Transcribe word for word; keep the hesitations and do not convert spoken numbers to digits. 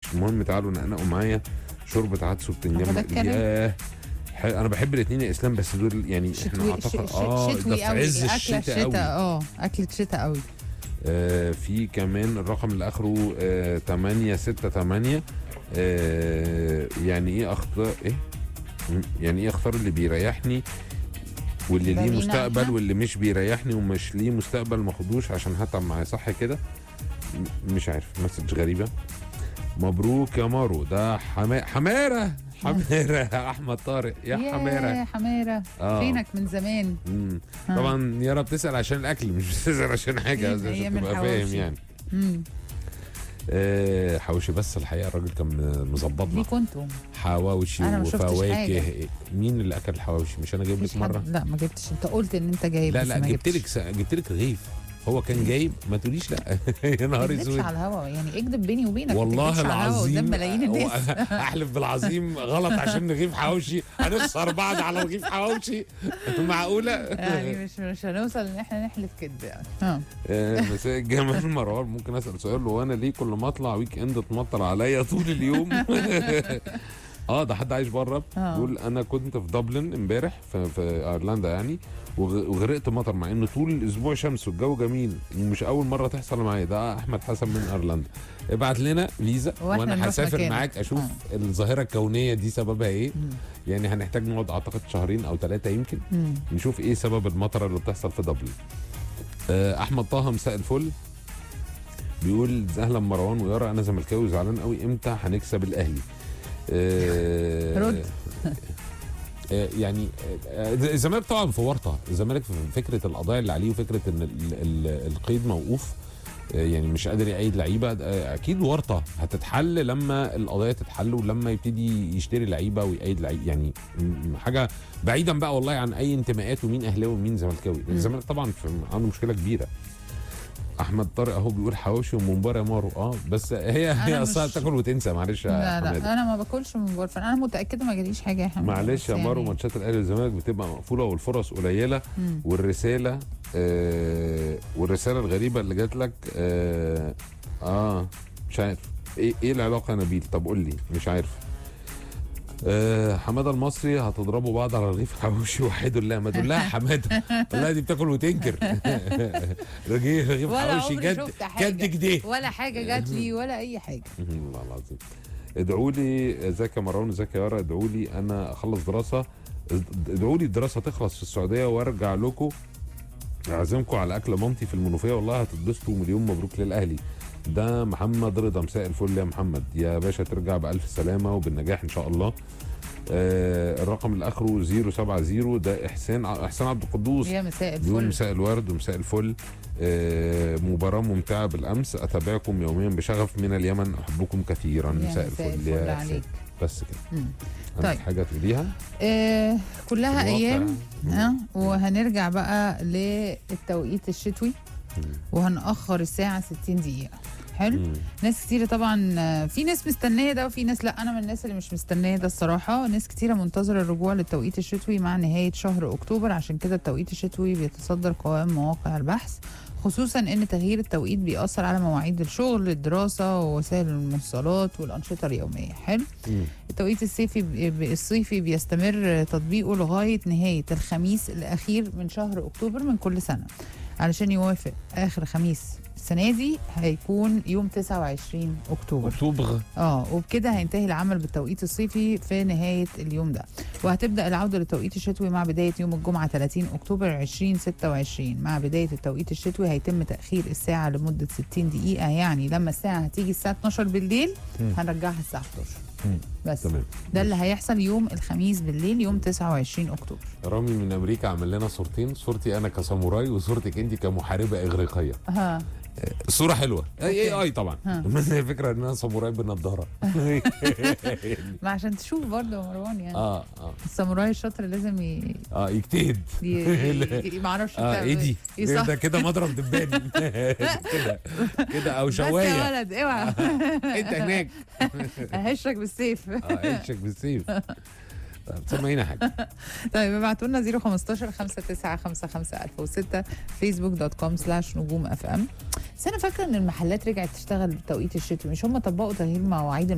المهم تعالوا نقنقوا معايا شوربه عدس وبتنجان مقلي. ياه انا بحب الاثنين يا اسلام، بس دول يعني احنا شتوي اعتقد ش- اه ده شتوي في قوي، عز اكله الشتاء قوي. شتاء، اه اكله شتاء قوي. آه في كمان الرقم اللي اخره آه تمانية ستة تمانية. آه يعني ايه اختار ايه يعني ايه اختار اللي بيريحني واللي ده ليه لينا مستقبل احنا؟ واللي مش بيريحني ومش ليه مستقبل ما خدوش عشان هتعب معايا، صح كده؟ م- مش عارف، مسج غريبه. مبروك يا مارو، ده حما... حماره حماره احمد طارق يا حماره. يا حماره آه. فينك من زمان. مم. ها. طبعا يارا بتسال عشان الاكل، مش بتسال عشان حاجه، أكيد، هي عشان من تبقى حواوشي. فاهم يعني. امم آه حواوشي، بس الحقيقه الراجل كان مظبطنا ليه كنتم؟ حواوشي أنا ما شفتش وفواكه. حاجة. مين اللي اكل الحواوشي؟ مش انا جايب مفيش لك مره؟ حد، لا ما جبتش، انت قلت ان انت جايب لا بس لا ما جبت جبتش. لك س... جبت لك رغيف، هو كان جايب، ما تقوليش لا. يا نهار ما تكذبش اسود على الهوا، يعني اكذب بيني وبينك، ما والله تكذبش على الهوا العظيم قدام ملايين الناس. احلف بالعظيم غلط عشان نغيب حواوشي هنخسر بعض على رغيف حواوشي. معقوله؟ يعني مش مش هنوصل ان احنا نحلف كده يعني. ها آه، مساء جمال مروان، ممكن اسال سؤال؟ هو انا ليه كل ما اطلع ويك اند تمطر عليا طول اليوم؟ اه ده حد عايش بره آه. بيقول انا كنت في دبلن امبارح في, في ايرلندا يعني، وغ- وغرقت مطر مع انه طول الاسبوع شمس والجو جميل، ومش اول مره تحصل معايا. ده احمد حسن من ايرلندا. ابعت لنا فيزا وإحنا وانا نروح هسافر مكانك. معاك اشوف آه. الظاهره الكونيه دي سببها ايه. مم. يعني هنحتاج نقعد اعتقد شهرين او ثلاثه يمكن مم. نشوف ايه سبب المطره اللي بتحصل في دبلن. آه، احمد طه مساء الفل بيقول اهلا مروان ويارا، انا زملكاوي وزعلان قوي، امتى هنكسب الاهلي؟ آه، رد. آه، يعني آه، الزمالك طبعا في ورطه، الزمالك في فكره القضايا اللي عليه وفكره ان ال- ال- القيد موقوف، آه، يعني مش قادر يعيد لعيبه. آه، اكيد ورطه هتتحل لما القضايا تتحل ولما يبتدي يشتري لعيبه ويعيد لعيبه، يعني م- حاجه بعيدا بقى والله عن اي انتماءات ومين اهلاوي ومين زملكاوي. الزمالك طبعا في- عنده مشكله كبيره. احمد طارق اهو بيقول حواوشي وممبار يا مارو. اه بس هي أنا هي مش- اصلا تاكل وتنسى، معلش يا لا حماده. لا انا ما باكلش من بره، فانا متاكده ما جاليش حاجه يا حمد. معلش يا مارو، ماتشات الاهلي والزمالك بتبقى مقفوله والفرص قليله، مم. والرساله آه والرساله الغريبه اللي جات لك آه, اه مش عارف ايه ايه العلاقه يا نبيل؟ طب قول لي، مش عارف. آه حماده المصري هتضربوا بعض على رغيف حواوشي وحيد الله، ما تقول لها حماده والله دي بتاكل وتنكر. رغيف رغيف ولا حواوشي عمري جد شفت حاجة. جد كده. ولا حاجه جات لي ولا اي حاجه. والله العظيم. ادعوا لي، ازيك يا مروان، ازيك يا يارا، ادعوا لي انا اخلص دراسه، ادعوا لي الدراسه تخلص في السعوديه وارجع لكم، اعزمكم على اكل مامتي في المنوفيه، والله هتتبسطوا، مليون مبروك للاهلي. ده محمد رضا، مساء الفل يا محمد، يا باشا ترجع بالف سلامه وبالنجاح ان شاء الله. آه الرقم اللي اخره صفر سبعة صفر ده احسان احسان عبد القدوس، يا مساء بيقول الفل. مساء الورد ومساء الفل. آه مباراة ممتعة بالأمس، أتابعكم يوميا بشغف من اليمن، أحبكم كثيرا. يا مساء مساء الفل الفل يا عليك. أحسان. بس كده. مم. عندك طيب. حاجة تقوليها؟ آه كلها الواقع. ايام. مم. ها وهنرجع بقى للتوقيت الشتوي مم. وهنأخر الساعه ستين دقيقه. حلو. مم. ناس كتيرة طبعا، آه، في ناس مستنية ده وفي ناس لا، أنا من الناس اللي مش مستنية ده الصراحة. ناس كتيرة منتظرة الرجوع للتوقيت الشتوي مع نهاية شهر أكتوبر، عشان كده التوقيت الشتوي بيتصدر قوائم مواقع البحث، خصوصا ان تغيير التوقيت بيأثر على مواعيد الشغل، الدراسة ووسائل المواصلات والأنشطة اليومية. حلو. مم. التوقيت الصيفي بي- الصيفي بيستمر تطبيقه لغاية نهاية الخميس الأخير من شهر أكتوبر من كل سنة، علشان يوافق آخر خميس السنة دي هيكون يوم تسعة وعشرين أكتوبر. أكتوبر. اه وبكده هينتهي العمل بالتوقيت الصيفي في نهاية اليوم ده، وهتبدأ العودة للتوقيت الشتوي مع بداية يوم الجمعة ثلاثين أكتوبر ألفين وستة وعشرين. مع بداية التوقيت الشتوي هيتم تأخير الساعة لمدة ستين دقيقة، يعني لما الساعة هتيجي الساعة اتناشر بالليل مم. هنرجعها الساعة حداشر. مم. بس تمام. ده اللي هيحصل يوم الخميس بالليل يوم تسعة وعشرين أكتوبر. رامي من أمريكا عمل لنا صورتين، صورتي أنا كساموراي وصورتك أنت كمحاربة إغريقية. ها الصورة حلوة، اي اي اي طبعا، ها. بس الفكرة ان انا ساموراي بالنضارة. ما عشان تشوف برضه يا مروان يعني اه اه الساموراي الشاطر لازم ي... اه يجتهد. ي... ي... معرفش اه بتاع- ايه دي؟ يصح- ده كده مضرب دبان. كده كده او بس يا شوايه. ولد اوعى انت هناك. اهشك بالسيف. اه عيشك بالسيف. طب تسمعينا حاجه. طيب ابعتوا لنا صفر خمستاشر خمسة تسعة خمسة خمسة ألف وستة فيسبوك دوت كوم سلاش نجوم اف ام. بس انا فاكره ان المحلات رجعت تشتغل بالتوقيت الشتوي، مش هم طبقوا تغيير مواعيد